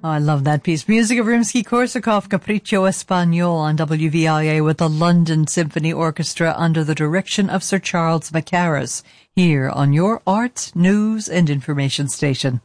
Oh, I love that piece. Music of Rimsky-Korsakov, Capriccio Espagnol on WVIA with the London Symphony Orchestra under the direction of Sir Charles Mackerras, here on your arts, news, and information station.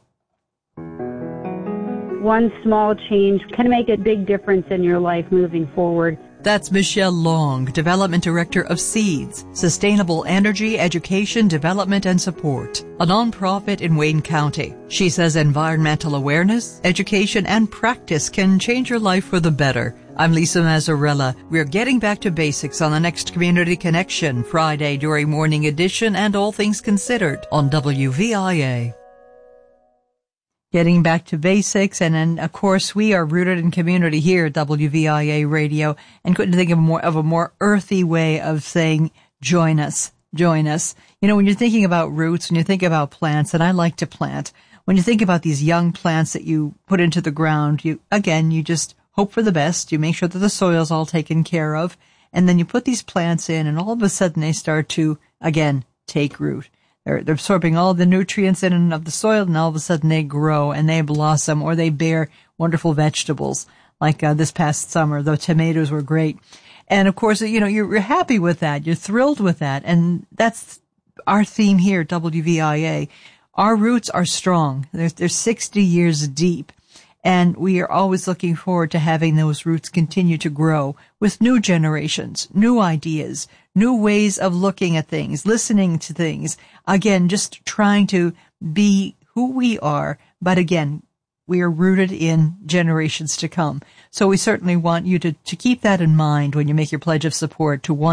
One small change can make a big difference in your life moving forward. That's Michelle Long, Development Director of SEEDS, Sustainable Energy, Education, Development, and Support, a nonprofit in Wayne County. She says environmental awareness, education, and practice can change your life for the better. I'm Lisa Mazzarella. We're getting back to basics on the next Community Connection, Friday during Morning Edition and All Things Considered on WVIA. Getting back to basics, and then, of course, we are rooted in community here at WVIA Radio, and couldn't think of a more earthy way of saying, join us, join us. You know, when you're thinking about roots, when you think about plants, and I like to plant, when you think about these young plants that you put into the ground, you just hope for the best, you make sure that the soil's all taken care of, and then you put these plants in, and all of a sudden they start to, again, take root. They're absorbing all the nutrients in and of the soil, and all of a sudden they grow and they blossom, or they bear wonderful vegetables. Like this past summer, the tomatoes were great. And of course, you know, you're happy with that. You're thrilled with that. And that's our theme here at WVIA. Our roots are strong. They're 60 years deep. And we are always looking forward to having those roots continue to grow with new generations, new ideas, new ways of looking at things, listening to things. Again, just trying to be who we are. But again, we are rooted in generations to come. So we certainly want you to keep that in mind when you make your pledge of support to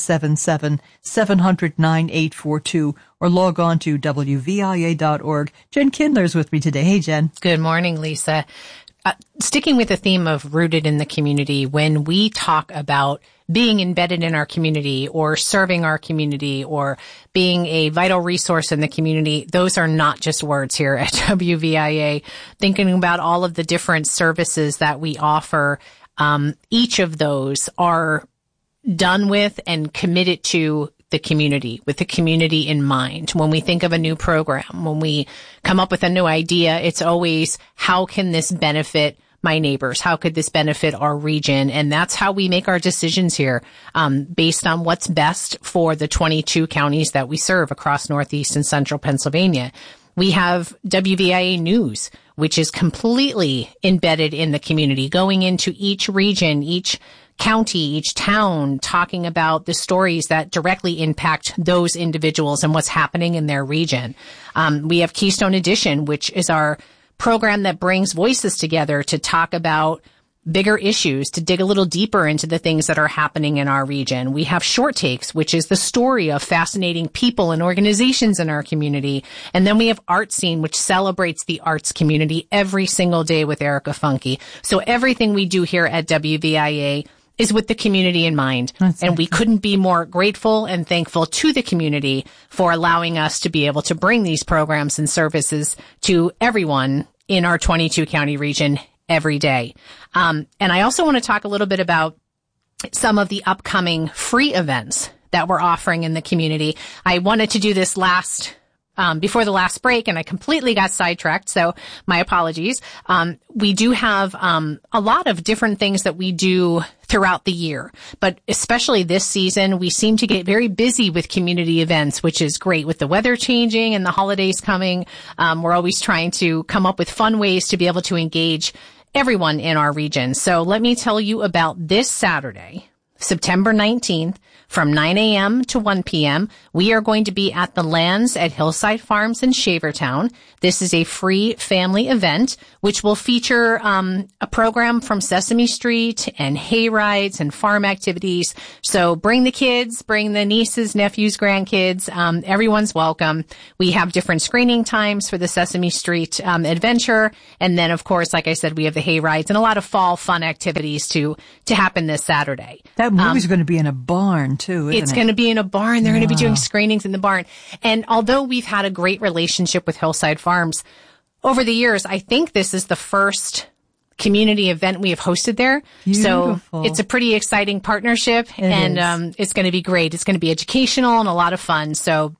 1-877-700-9842 or log on to WVIA.org. Jen Kindler's with me today. Hey, Jen. Good morning, Lisa. Sticking with the theme of rooted in the community, when we talk about being embedded in our community or serving our community or being a vital resource in the community, those are not just words here at WVIA. Thinking about all of the different services that we offer, each of those are done with and committed to the community, with the community in mind. When we think of a new program, when we come up with a new idea, it's always, how can this benefit my neighbors? How could this benefit our region? And that's how we make our decisions here, based on what's best for the 22 counties that we serve across Northeast and Central Pennsylvania. We have WVIA News, which is completely embedded in the community, going into each region, each county, each town, talking about the stories that directly impact those individuals and what's happening in their region. We have Keystone Edition, which is our program that brings voices together to talk about bigger issues, to dig a little deeper into the things that are happening in our region. We have Short Takes, which is the story of fascinating people and organizations in our community. And then we have Art Scene, which celebrates the arts community every single day with Erica Funke. So everything we do here at WVIA is with the community in mind. And we couldn't be more grateful and thankful to the community for allowing us to be able to bring these programs and services to everyone in our 22 county region every day. And I also want to talk a little bit about some of the upcoming free events that we're offering in the community. I wanted to do this before the last break, and I completely got sidetracked, so my apologies. We do have a lot of different things that we do throughout the year, but especially this season, we seem to get very busy with community events, which is great. With the weather changing and the holidays coming, we're always trying to come up with fun ways to be able to engage everyone in our region. So let me tell you about this Saturday, September 19th, from 9 a.m. to 1 p.m., we are going to be at the Lands at Hillside Farms in Shavertown. This is a free family event, which will feature a program from Sesame Street and hay rides and farm activities. So bring the kids, bring the nieces, nephews, grandkids. Everyone's welcome. We have different screening times for the Sesame Street adventure. And then, of course, like I said, we have the hay rides and a lot of fall fun activities to happen this Saturday. That movie's going to be in a barn, too, isn't it? It's going to be in a barn. They're going to be doing screenings in the barn. And although we've had a great relationship with Hillside Farms over the years, I think this is the first community event we have hosted there. Beautiful. So it's a pretty exciting partnership, and it's going to be great. It's going to be educational and a lot of fun. So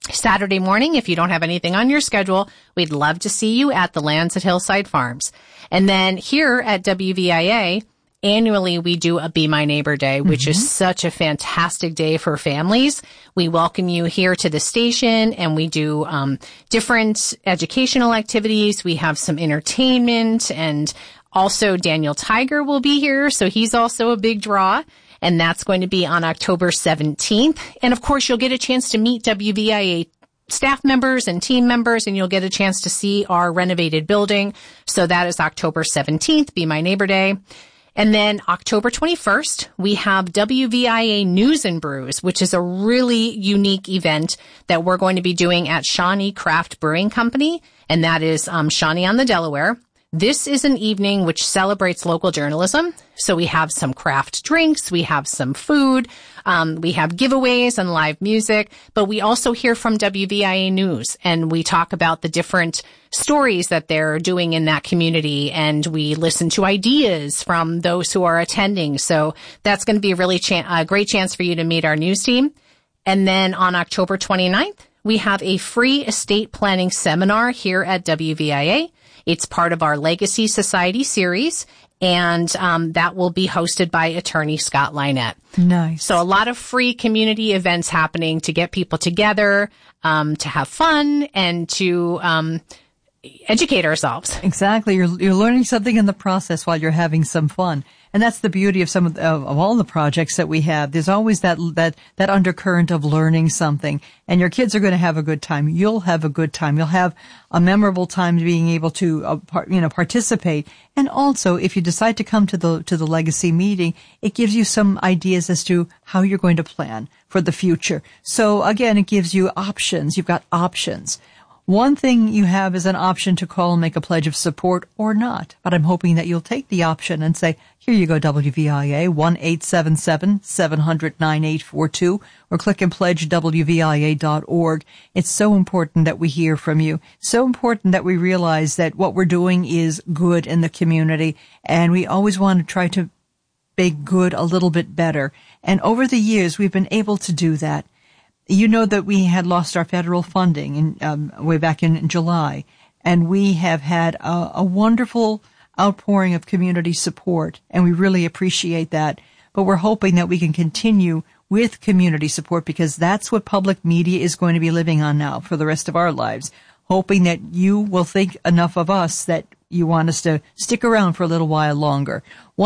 Saturday morning, if you don't have anything on your schedule, we'd love to see you at the Lands at Hillside Farms. And then here at WVIA, annually we do a Be My Neighbor Day, which is such a fantastic day for families. We welcome you here to the station, and we do different educational activities. We have some entertainment, and also Daniel Tiger will be here, so he's also a big draw. And that's going to be on October 17th. And of course, you'll get a chance to meet WVIA staff members and team members, and you'll get a chance to see our renovated building. So that is October 17th, Be My Neighbor Day. And then October 21st, we have WVIA News and Brews, which is a really unique event that we're going to be doing at Shawnee Craft Brewing Company. And that is Shawnee on the Delaware. This is an evening which celebrates local journalism. So we have some craft drinks, we have some food, we have giveaways and live music, but we also hear from WVIA News, and we talk about the different stories that they're doing in that community, and we listen to ideas from those who are attending. So that's going to be a really a great chance for you to meet our news team. And then on October 29th, we have a free estate planning seminar here at WVIA. It's part of our Legacy Society series, and that will be hosted by attorney Scott Lynette. Nice. So a lot of free community events happening to get people together, to have fun, and to educate ourselves. Exactly. You're learning something in the process while you're having some fun. And that's the beauty of some of all the projects that we have. There's always that undercurrent of learning something, and your kids are going to have a good time. You'll have a good time. You'll have a memorable time being able to, participate. And also, if you decide to come to the Legacy meeting, it gives you some ideas as to how you're going to plan for the future. So again, it gives you options. You've got options. One thing you have is an option to call and make a pledge of support or not. But I'm hoping that you'll take the option and say, here you go, WVIA, 1-877-700-9842, or click and pledge WVIA.org. It's so important that we hear from you. So important that we realize that what we're doing is good in the community, and we always want to try to make good a little bit better. And over the years, we've been able to do that. You know that we had lost our federal funding way back in July, and we have had a wonderful outpouring of community support, and we really appreciate that. But we're hoping that we can continue with community support, because that's what public media is going to be living on now for the rest of our lives. Hoping that you will think enough of us that you want us to stick around for a little while longer.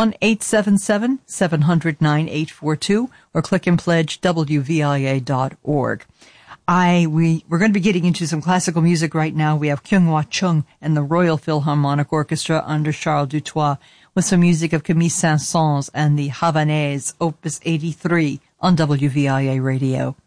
1-877-700-9842, or click and pledge WVIA.org. We're going to be getting into some classical music right now. We have Kyung-Hwa Chung and the Royal Philharmonic Orchestra under Charles Dutoit with some music of Camille Saint-Saëns and the Havanaise, Opus 83 on WVIA Radio.